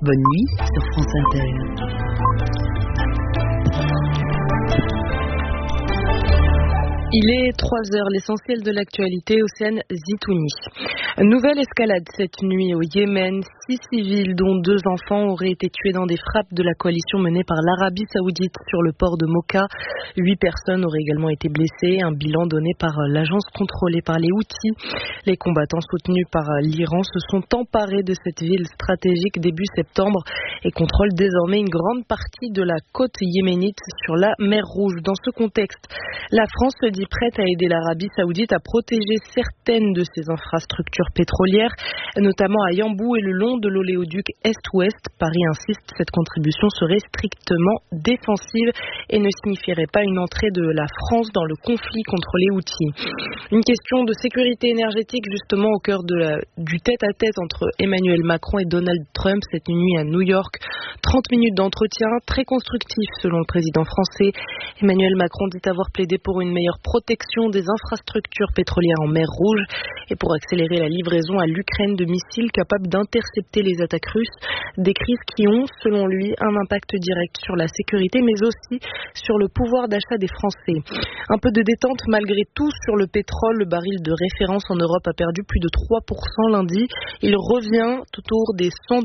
Bonne nuit sur France Inter. Il est 3h, l'essentiel de l'actualité, Océane Zitouni. Nouvelle escalade cette nuit au Yémen. 6 civils, dont 2 enfants, auraient été tués dans des frappes de la coalition menée par l'Arabie Saoudite sur le port de Mocha. 8 personnes auraient également été blessées, un bilan donné par l'agence contrôlée par les Houthis. Les combattants soutenus par l'Iran se sont emparés de cette ville stratégique début septembre et contrôlent désormais une grande partie de la côte yéménite sur la mer Rouge. Dans ce contexte, la France se dit prête à aider l'Arabie Saoudite à protéger certaines de ses infrastructures pétrolières, notamment à Yanbu et le long de l'oléoduc Est-Ouest. Paris insiste, cette contribution serait strictement défensive et ne signifierait pas une entrée de la France dans le conflit contre les Houthis. Une question de sécurité énergétique justement au cœur du tête-à-tête entre Emmanuel Macron et Donald Trump cette nuit à New York. 30 minutes d'entretien très constructif selon le président français. Emmanuel Macron dit avoir plaidé pour une meilleure protection des infrastructures pétrolières en mer Rouge et pour accélérer la livraison à l'Ukraine de missiles capables d'intercepter les attaques russes, des crises qui ont, selon lui, un impact direct sur la sécurité mais aussi sur le pouvoir d'achat des Français. Un peu de détente malgré tout sur le pétrole. Le baril de référence en Europe a perdu plus de 3% lundi. Il revient autour des $100.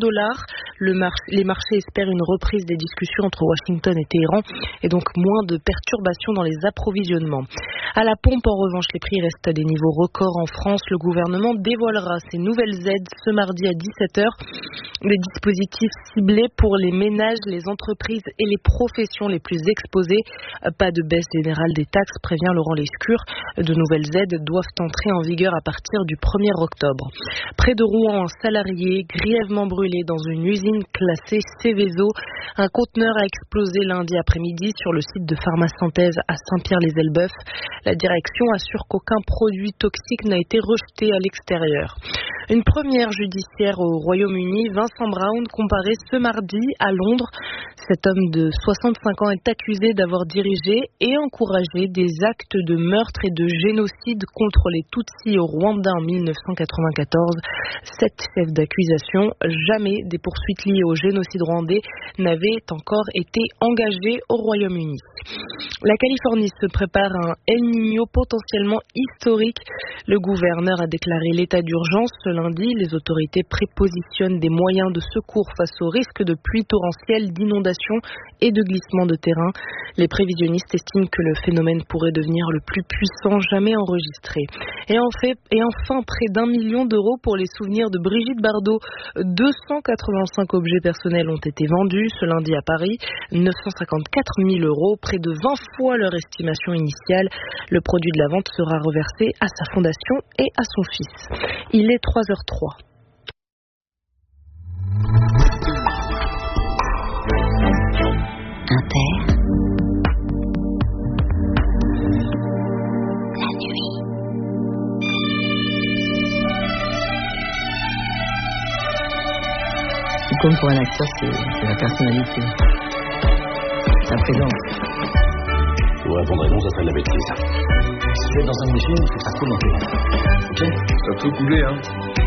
Les marchés espèrent une reprise des discussions entre Washington et Téhéran et donc moins de perturbations dans les approvisionnements. À la pompe, en revanche, les prix restent à des niveaux records en France. Le gouvernement dévoilera ses nouvelles aides ce mardi à 17h. Des dispositifs ciblés pour les ménages, les entreprises et les professions les plus exposées. Pas de baisse générale des taxes, prévient Laurent Lescure. De nouvelles aides doivent entrer en vigueur à partir du 1er octobre. Près de Rouen, un salarié grièvement brûlé dans une usine classée Céveso. Un conteneur a explosé lundi après-midi sur le site de Pharmasynthèse à Saint-Pierre-les-Elbeuf. La direction assure qu'aucun produit toxique n'a été rejeté à l'extérieur. Une première judiciaire au Royaume-Uni, Vincent Brown, comparé ce mardi à Londres. Cet homme de 65 ans est accusé d'avoir dirigé et encouragé des actes de meurtre et de génocide contre les Tutsis au Rwanda en 1994. 7 chefs d'accusation. Jamais des poursuites liées au génocide rwandais n'avaient encore été engagées au Royaume-Uni. La Californie se prépare à un El Niño potentiellement historique. Le gouverneur a déclaré l'état d'urgence ce lundi. Les autorités prépositionnent des moyens de secours face au risque de pluies torrentielles, d'inondations et de glissements de terrain. Les prévisionnistes estiment que le phénomène pourrait devenir le plus puissant jamais enregistré. Et enfin, près d'1 million d'euros pour les souvenirs de Brigitte Bardot. 285 objets personnels ont été vendus ce lundi à Paris. 954 000 euros, près de 20 fois leur estimation initiale. Le produit de la vente sera reversé à sa fondation et à son fils. Il est 3h03. Inter. La nuit. Comme pour un acteur, c'est la personnalité, la présence. Vous répondrez non, ça serait de la bêtise. Si tu es dans un film, il faut que ça coule dans tes mains. Ok ? Ça peut couler, hein.